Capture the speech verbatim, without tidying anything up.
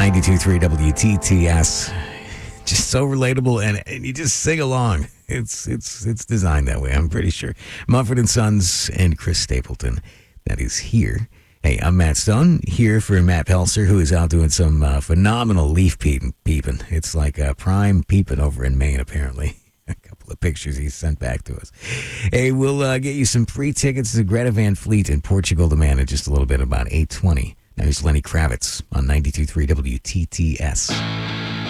ninety-two point three W T T S. Just so relatable, and, and you just sing along. It's it's it's designed that way, I'm pretty sure. Mumford and Sons and Chris Stapleton. That is here. Hey, I'm Matt Stone, here for Matt Pelser, who is out doing some uh, phenomenal leaf peeping. peeping. It's like uh, prime peeping over in Maine, apparently. A couple of pictures he sent back to us. Hey, we'll uh, get you some free tickets to Greta Van Fleet in Portugal the Man in just a little bit, about eight twenty. Now here's Lenny Kravitz on ninety-two point three W T T S.